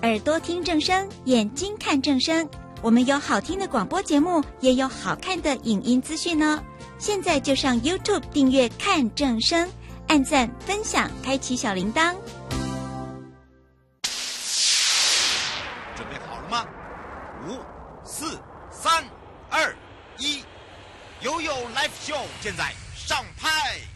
耳朵听正声，眼睛看正声。我们有好听的广播节目，也有好看的影音资讯哦。现在就上 YouTube 订阅看正声，按赞分享，开启小铃铛。 准备好了吗？5、4、3、2、1，悠悠 Live Show 现在上拍。